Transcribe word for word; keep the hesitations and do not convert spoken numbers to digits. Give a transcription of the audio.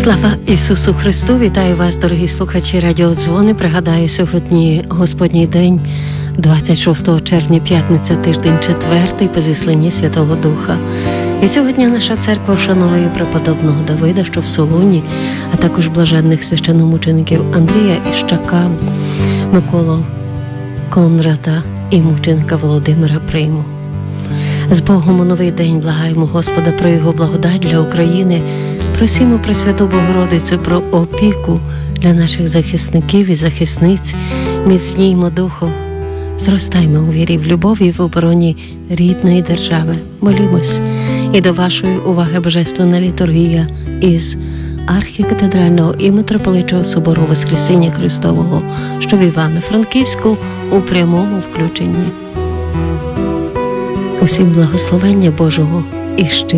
Слава Ісусу Христу! Вітаю вас, дорогі слухачі радіодзвони. Пригадаю, сьогодні Господній день, двадцять шостого червня, п'ятниця, тиждень четвертий, по зісланні Святого Духа. І сьогодні наша церква вшановує преподобного Давида, що в Солуні, а також блаженних священномучеників Андрія Іщака, Миколу Конрада і мученика Володимира Прийму. З Богом у новий день благаємо Господа про Його благодать для України. Просимо Пресвяту Богородицю про опіку для наших захисників і захисниць. Міцніємо духом, зростаймо у вірі, в любові і в обороні рідної держави. Молімось. І до вашої уваги Божественна літургія із архікатедрального і митрополичого собору Воскресіння Христового, що в Івано-Франківську у прямому включенні. Усім благословення Божого і щирого